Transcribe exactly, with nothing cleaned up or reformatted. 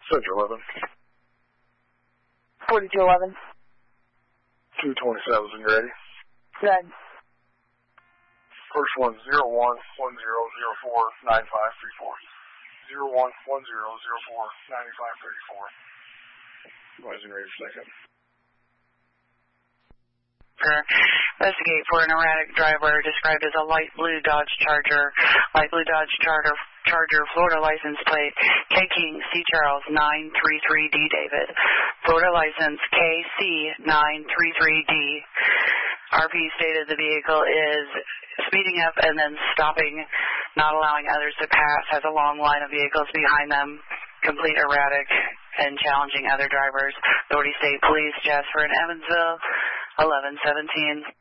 Central eleven. forty-two eleven. two twenty-seven is ready. Good. First one, zero one one zero zero four nine five three four. zero one one zero zero four nine five three four. Rising ready for second. Investigate for an erratic driver described as a light blue Dodge Charger. Light blue Dodge Charger, Charger, Florida license plate K King C Charles nine three three D David. Florida license K C nine three three D. R P stated the vehicle is speeding up and then stopping, not allowing others to pass, has a long line of vehicles behind them, complete erratic and challenging other drivers. Authority State Police, Jasper and Evansville, eleven seventeen.